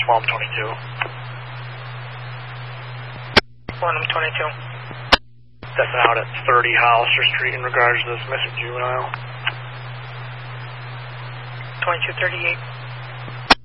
Swamp 22. Quantum 22. That's out at 30 Hollister Street in regards to this missing juvenile. 2238.